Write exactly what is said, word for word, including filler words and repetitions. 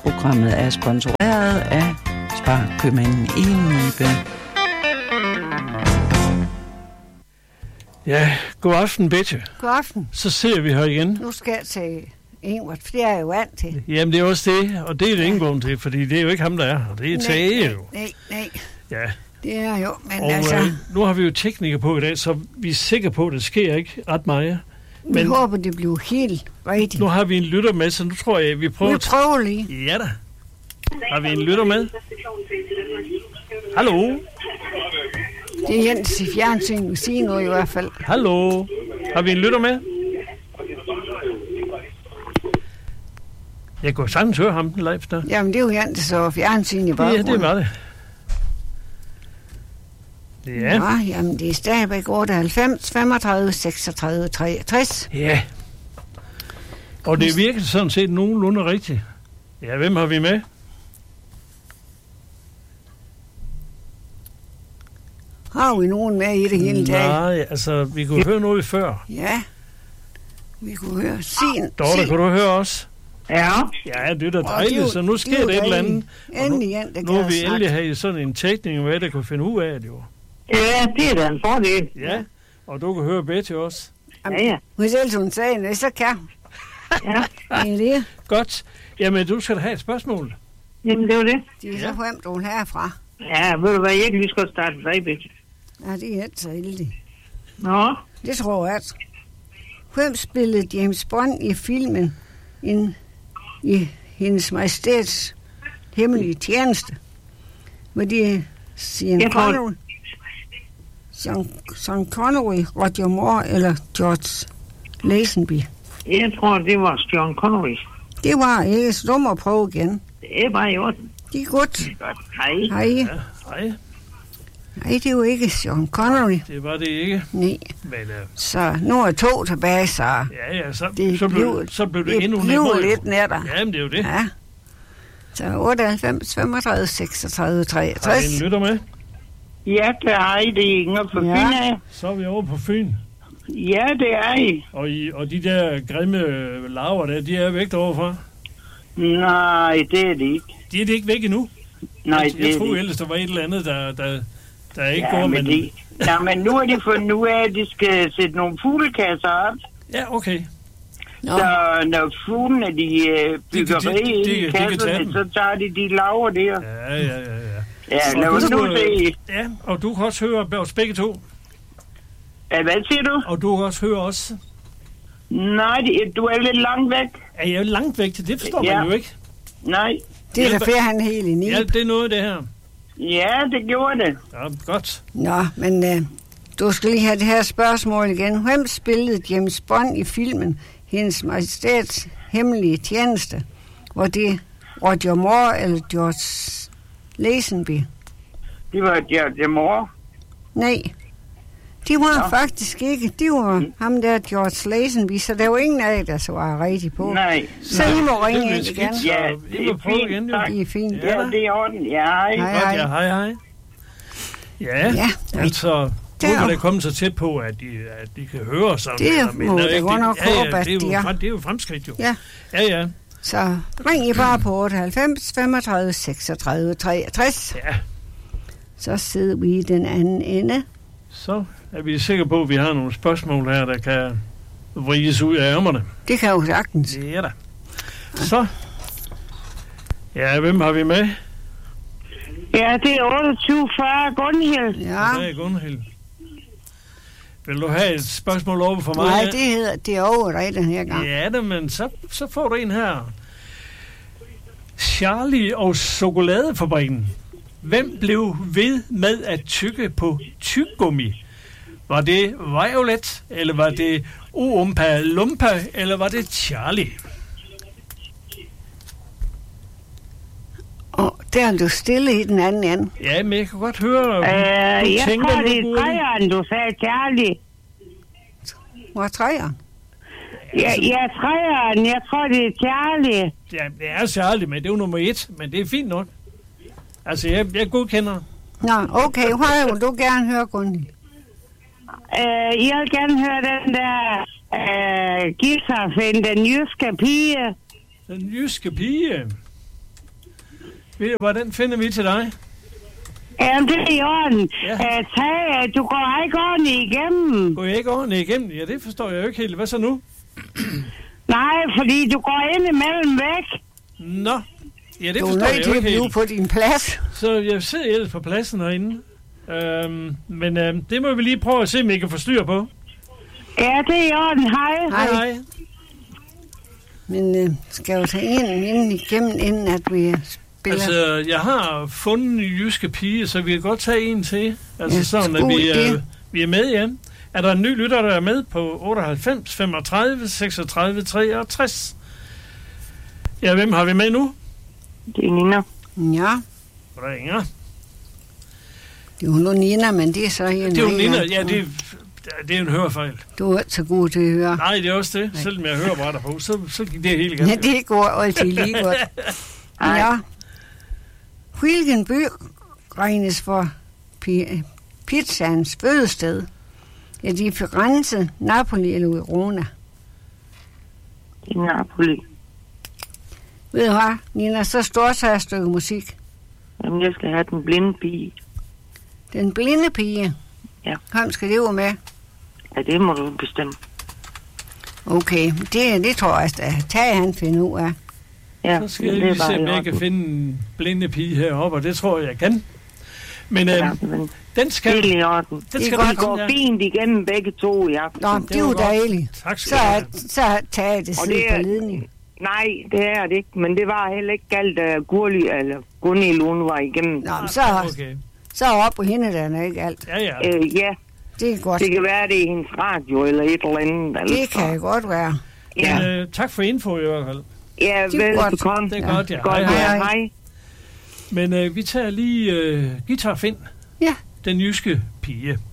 Programmet er sponsoreret af Sparkøbmanden i Nibe. Ja, god aften, Betty. God aften. Så ser vi her igen. Nu skal jeg til Ingvard, for det er jeg jo vant til. Jamen, det er også det, og det er det ingen grund til, fordi det er jo ikke ham, der er her. Det er Tage jo. Nej, nej. Ja. Det er jo, men og, altså... Øh, nu har vi jo tekniker på i dag, så vi er sikre på, at det sker ikke ret meget. Vi men håber, det bliver helt rigtigt. Nu har vi en lytter med, så nu tror jeg, vi prøver... Vi prøver lige. Ja da. Har vi en lytter med? Hallo? Det er Jens i fjernsyn, vi siger noget i hvert fald. Hallo? Har vi en lytter med? Jeg kunne sagtens høre ham live der. Jamen, det er jo Jens og fjernsyn i baggrunden. Ja, det var det. Ja. Nå, jamen, det er stadigvæk otteoghalvfems, femogtredive, seksogtredive, treogtres. Ja. Og det virker sådan set nogenlunde rigtigt. Ja, hvem har vi med? Har vi nogen med i det hele taget? Nej, altså, vi kunne ja. høre noget før. Ja. Vi kunne høre sin. Dorte, kunne du høre os? Ja. Ja, det er da dejligt, så nu sker det, det et eller andet. Endelig igen, det nu har vi endelig have sådan en teknik med, der kunne finde ud af det jo. Ja, det er da en fordel. Ja, og du kan høre Betty også. Ja, ja. Hvis ellers hun sagde det, så kan Ja. Egentlig. Godt. Jamen, du skal da have et spørgsmål. Jamen, det var det. De er så ja. Hvem du herfra. Ja, ved du hvad, jeg kan lige så godt starte med dig, Betty. Ja, det er ikke så heldigt. Nå. Det tror jeg. Hvem spillede James Bond i filmen in, i Hendes Majestæts hemmelige tjeneste? Var det Sean Connery, Sean, Sean Connery, Roger Moore eller George Lazenby? Jeg tror, det var Sean Connery. Det var ikke, så du må prøve igen. Det er bare i orden. Det er godt. Det er godt. Hej. Hej. Ja, hej. Nej, det er jo ikke Sean Connery. Det var det ikke. Nej. Men, uh... så nu er to tilbage, så... Ja, ja, så, det så, blev, blev, så blev det, det endnu nemmere. Det blev lidt nærtere. Ja, men det er jo det. Ja. Så otteoghalvfems, femogtredive, seksogtredive, treogtres. Har vi en lytter med? Ja, det er I. Det er Inger på ja. Fyn af. Så er vi over på Fyn. Ja, det er I. Og, I, og de der grimme larver der, de er væk deroverfra? Nej, det er det ikke. De er det ikke væk endnu? Nej, jeg, det jeg er troede det. ellers, der var et eller andet, der, der, der ikke ja, går, men... men... De, ja, men nu er de fundet ud af, at de skal sætte nogle fuglekasser op. Ja, okay. Nå. Så når fuglene de bygger de, de, de, de, i kasserne, så tager de de laver der. Ja, ja, ja, ja. Ja, lad os nu se. Ja, og du kan også høre os begge to. Ja, hvad siger du? Og du kan også høre os. Nej, du er lidt langt væk. Er jeg langt væk til det? Forstår ja. man jo ikke. Nej. Det er da fair, han helt i nib. Ja, det er noget det her. Ja, det gjorde det. Ja, godt. Nå, men uh, du skal lige have det her spørgsmål igen. Hvem spillede James Bond i filmen Hendes Majestæts hemmelige tjeneste? Var det Roger Moore eller George Lazenby? Det var George Moore. Nej, det var ja. faktisk ikke. Det var mm. ham der, George Lazenby, så der var ingen af jer, der svarede rigtigt på. Nej. Så I må ringe ind igen. Ja, det er fint. Igen, det er fint. Ja, det er orden. Ja, hej. Hej, hej. Ja, hej, hej. Ja, ja altså... Nu kan det komme så tæt på, at de, at de kan høre os. Det må det godt nok håbe, at de er. Det er jo fremskridt, jo. Ja. Ja, ja. Så ring I bare på otteoghalvfems, femogtredive, seksogtredive, treogtres. Ja. Så sidder vi i den anden ende. Så er vi sikre på, at vi har nogle spørgsmål her, der kan vrides ud af ærmerne. Det kan jo sagtens. Ja da. Så. Ja, hvem har vi med? Ja, det er otteogtyve fyrre Gunhild. Ja. Det er Gunhild. Vil du have et spørgsmål over for mig? Nej, det hedder det er over dig den her gang. Ja, det, men så, så får du en her. Charlie og chokoladefabrikken. Hvem blev ved med at tykke på tyggegummi? Var det Violet, eller var det Oompa Loompa, eller var det Charlie? Og der er du stille i den anden ende. Ja, men jeg kan godt høre, øh, du jeg tænker tror, det nu, er træeren, du sagde Charlie. Hvor er træeren? Ja, ja, træeren. Jeg tror, det er Charlie. Ja, det er Charlie, men det er jo nummer et, men det er fint nok. Altså, jeg, jeg godkender. Nå, okay. Hvor vil du gerne høre, Gunhild? Øh, jeg vil gerne høre den der øh, guitarfind, den jyske pige. Den jyske pige? Ved du, hvordan finder vi til dig? Jamen, det er i orden. Ja. Uh, Tage, du går ikke ordentligt igennem. Går jeg ikke ordentligt igennem? Ja, det forstår jeg jo ikke helt. Hvad så nu? Nej, fordi du går ind imellem væk. Nå. Ja, det du forstår er jeg nødt jo til at ikke blive helt. på din plads. Så jeg sidder ellers på pladsen herinde. Øhm, men øhm, det må vi lige prøve at se, om I kan få styr på. Ja, det er i orden. Hej. Hej. Hej. Men øh, skal jo tage en inden igennem, inden at vi spiller. Altså, jeg har fundet en jyske pige, så vi kan godt tage en til. Altså Ja, sådan, at god vi, idé. øh, vi er med igen. Er der en ny lytter, der er med på otteoghalvfems femogtredive seksogtredive treogtres? Ja, hvem har vi med nu? Det er Nina. Ja, Der er Inger. det er jo nu Nina, men det er så en Det er jo anden. Nina. Ja, det, det er en hørefejl. Du er ikke så god til at høre. Nej, det er også det. Selvom jeg hører bare der på, så, så gik det helt Ja, galt. det går altid lige godt. Ja. Hvilken by regnes for pi- pizzans fødested? Ja, det er Firenze, Napoli eller Verona. Det er Napoli. Ved du hvad, Nina, så står så et stykke musik. Jamen, jeg skal have den blinde pige. Den blinde pige. Ja. Kom, skal det jo med? Ja, det må du bestemme. Okay, det, det tror jeg, at Tage han finder ud af. Ja, Så skal jeg det er lige se, bare om i jeg orden. kan finde en blinde pige heroppe, og det tror jeg, jeg kan. Men Ja, øh, men den skal... det er i orden. Den Det er skal godt. du Det går ja. fint igennem begge to i aften. Nå, det er jo var godt. dejligt. Tak skal Så du er, have. så er Tage det Og sidde det på er- ledning. Nej, det er det ikke. Men det var heller ikke galt, at Gurli eller Gunhild, hun var igennem. Nå, men så, Okay. så er op på hende, der er ikke alt. Ja, ja. Øh, ja, Det er godt. det kan være, det er hendes radio eller et eller andet. Altså. Det kan godt være. Ja, Men, øh, tak for info i hvert fald. ja det er godt. velbekomme. Det er Ja. godt, ja. Godt, Hej, ja. hej. Hej. Men øh, vi tager lige øh, Guitar Finn, Ja. den jyske pige.